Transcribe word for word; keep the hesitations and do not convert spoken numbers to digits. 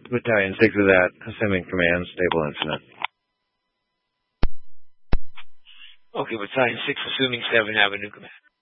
Battalion six of that, assuming command, stable incident. Okay, Battalion six, assuming seven Avenue command.